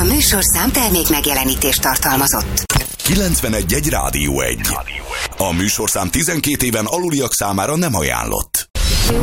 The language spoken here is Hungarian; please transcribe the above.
műsorszám termék megjelenítést tartalmazott. 91.1 Rádió 1. A műsorszám 12 éven aluliak számára nem ajánlott. We